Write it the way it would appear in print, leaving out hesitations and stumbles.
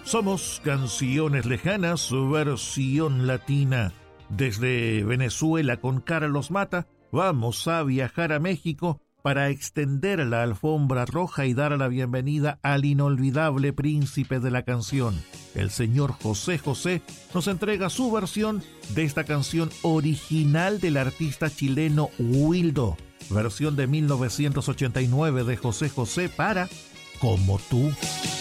Somos Canciones Lejanas, versión latina. Desde Venezuela con Carlos Mata, vamos a viajar a México para extender la alfombra roja y dar la bienvenida al inolvidable príncipe de la canción. El señor José José nos entrega su versión de esta canción original del artista chileno Wildo, versión de 1989 de José José para Como Tú.